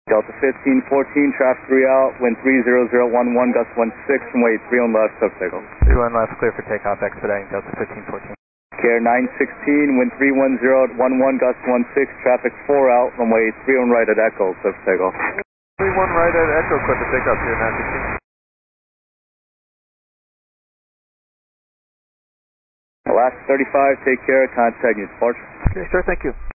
Delta 1514, traffic 3 out, wind 30011, gust 16, runway 31 left, subcycle. 31 left, clear for takeoff, expediting Delta 1514. KR 916, wind 310 at 11, gust 16, traffic 4 out, runway 31 right at Echo, subcycle. 31 right at Echo, clear for takeoff here, 916. Alaska 35, take care, contact you, departure. Okay, sir, thank you.